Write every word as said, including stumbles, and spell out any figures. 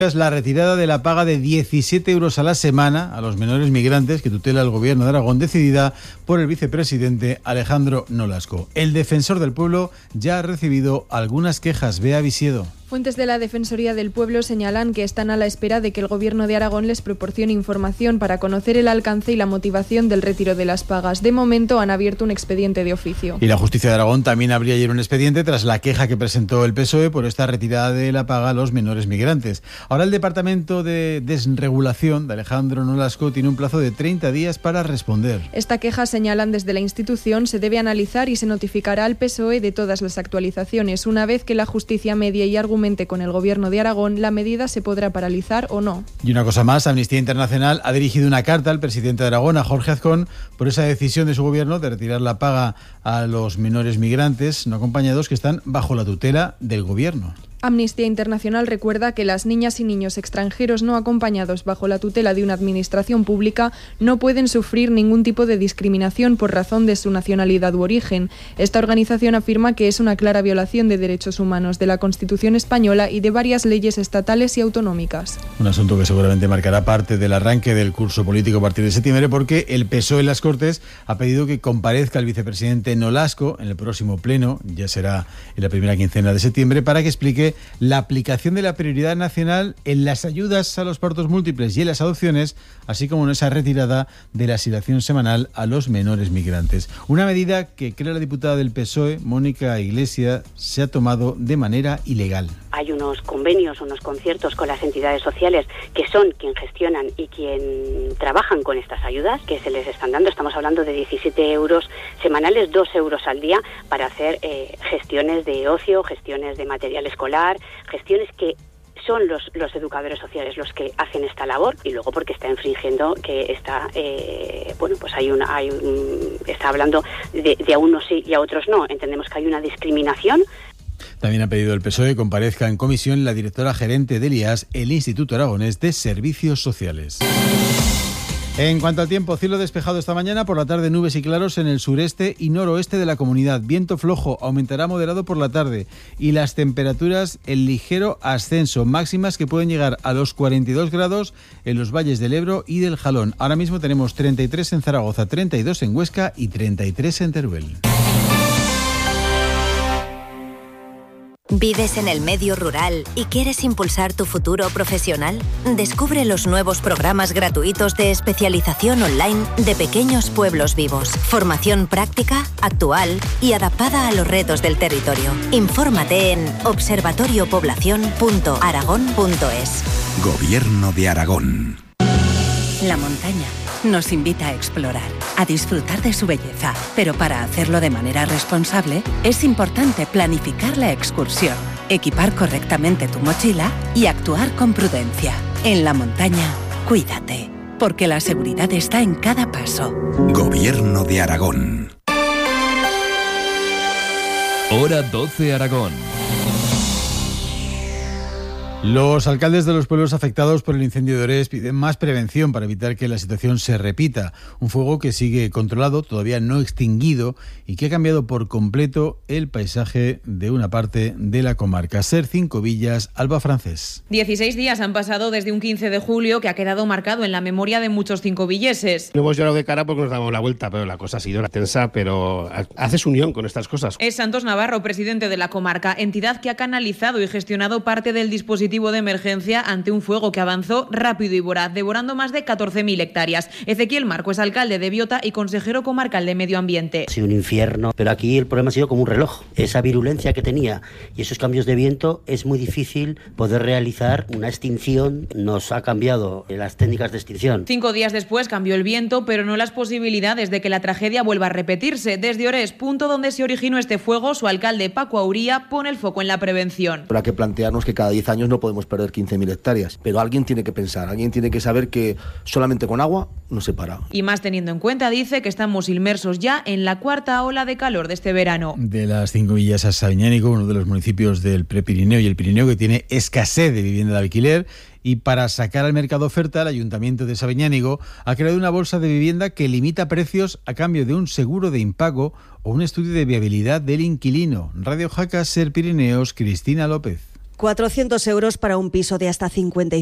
La retirada de la paga de diecisiete euros a la semana a los menores migrantes que tutela el Gobierno de Aragón, decidida por el vicepresidente Alejandro Nolasco. El defensor del pueblo ya ha recibido algunas quejas. Bea Visiedo. Fuentes de la Defensoría del Pueblo señalan que están a la espera de que el Gobierno de Aragón les proporcione información para conocer el alcance y la motivación del retiro de las pagas. De momento han abierto un expediente de oficio. Y la Justicia de Aragón también abrió ayer un expediente tras la queja que presentó el P S O E por esta retirada de la paga a los menores migrantes. Ahora el Departamento de Desregulación de Alejandro Nolasco tiene un plazo de treinta días para responder. Esta queja, señalan desde la institución, se debe analizar y se notificará al P S O E de todas las actualizaciones. Una vez que la justicia medie y argumente con el Gobierno de Aragón, la medida se podrá paralizar o no. Y una cosa más, Amnistía Internacional ha dirigido una carta al presidente de Aragón, a Jorge Azcón, por esa decisión de su gobierno de retirar la paga a los menores migrantes no acompañados que están bajo la tutela del Gobierno. Amnistía Internacional recuerda que las niñas y niños extranjeros no acompañados bajo la tutela de una administración pública no pueden sufrir ningún tipo de discriminación por razón de su nacionalidad u origen. Esta organización afirma que es una clara violación de derechos humanos, de la Constitución española y de varias leyes estatales y autonómicas. Un asunto que seguramente marcará parte del arranque del curso político a partir de septiembre, porque el P S O E en las Cortes ha pedido que comparezca el vicepresidente Nolasco en el próximo pleno, ya será en la primera quincena de septiembre, para que explique la aplicación de la prioridad nacional en las ayudas a los partos múltiples y en las adopciones, así como en esa retirada de la asignación semanal a los menores migrantes. Una medida que, cree la diputada del P S O E, Mónica Iglesias, se ha tomado de manera ilegal. Hay unos convenios, unos conciertos con las entidades sociales que son quien gestionan y quien trabajan con estas ayudas que se les están dando. Estamos hablando de diecisiete euros semanales, dos euros al día para hacer eh, gestiones de ocio, gestiones de material escolar, gestiones que son los, los educadores sociales los que hacen esta labor, y luego porque está infringiendo que está, eh, bueno, pues hay una, hay un, está hablando de, de a unos sí y a otros no. Entendemos que hay una discriminación. También ha pedido el P S O E que comparezca en comisión la directora gerente del I A S, el Instituto Aragonés de Servicios Sociales. En cuanto al tiempo, cielo despejado esta mañana, por la tarde nubes y claros en el sureste y noroeste de la comunidad. Viento flojo, aumentará moderado por la tarde y las temperaturas en ligero ascenso, máximas que pueden llegar a los cuarenta y dos grados en los valles del Ebro y del Jalón. Ahora mismo tenemos treinta y tres en Zaragoza, treinta y dos en Huesca y treinta y tres en Teruel. ¿Vives en el medio rural y quieres impulsar tu futuro profesional? Descubre los nuevos programas gratuitos de especialización online de Pequeños Pueblos Vivos. Formación práctica, actual y adaptada a los retos del territorio. Infórmate en observatorio población punto aragón punto es. Gobierno de Aragón. La montaña nos invita a explorar, a disfrutar de su belleza, pero para hacerlo de manera responsable es importante planificar la excursión, equipar correctamente tu mochila y actuar con prudencia. En la montaña, cuídate, porque la seguridad está en cada paso. Gobierno de Aragón. Hora doce Aragón. Los alcaldes de los pueblos afectados por el incendio de Orés piden más prevención para evitar que la situación se repita. Un fuego que sigue controlado, todavía no extinguido, y que ha cambiado por completo el paisaje de una parte de la comarca. Ser Cinco Villas, Alba Francés. dieciséis días han pasado desde un quince de julio que ha quedado marcado en la memoria de muchos cincovilleses. No hemos llorado de cara porque nos damos la vuelta, pero la cosa ha sido tensa, pero haces unión con estas cosas. Es Santos Navarro, presidente de la comarca, entidad que ha canalizado y gestionado parte del dispositivo de emergencia ante un fuego que avanzó rápido y voraz, devorando más de catorce mil hectáreas. Ezequiel Marco es alcalde de Biota y consejero comarcal de Medio Ambiente. Ha sido un infierno, pero aquí el problema ha sido como un reloj. Esa virulencia que tenía y esos cambios de viento, es muy difícil poder realizar una extinción. Nos ha cambiado las técnicas de extinción. Cinco días después cambió el viento, pero no las posibilidades de que la tragedia vuelva a repetirse. Desde Orés, punto donde se originó este fuego, su alcalde Paco Auría pone el foco en la prevención. Habrá que plantearnos que cada diez años no podemos perder quince mil hectáreas, pero alguien tiene que pensar, alguien tiene que saber que solamente con agua no se para. Y más teniendo en cuenta, dice, que estamos inmersos ya en la cuarta ola de calor de este verano. De las Cinco Villas a Sabiñánigo, uno de los municipios del Prepirineo y el Pirineo que tiene escasez de vivienda de alquiler, y para sacar al mercado oferta, el Ayuntamiento de Sabiñánigo ha creado una bolsa de vivienda que limita precios a cambio de un seguro de impago o un estudio de viabilidad del inquilino. Radio Jaca, Ser Pirineos, Cristina López. cuatrocientos euros para un piso de hasta cincuenta y